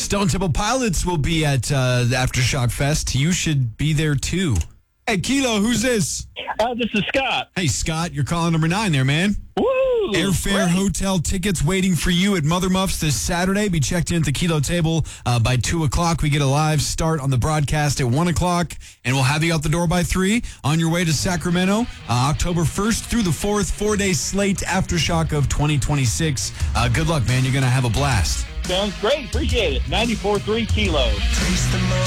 Stone Temple Pilots will be at the Aftershock Fest. You should be there too. Hey, Kilo, who's this? This is Scott. Hey, Scott, you're calling number 9 there, man. Woo! Airfare, Great. hotel tickets waiting for you at Mother Muffs this Saturday. Be checked in at the Kilo table by 2 o'clock. We get a live start on the broadcast at 1 o'clock, and we'll have you out the door by 3 on your way to Sacramento, October 1st through the 4th, 4-day slate Aftershock of 2026. Good luck, man. You're going to have a blast. Sounds great. Appreciate it. 94.3 Kilo.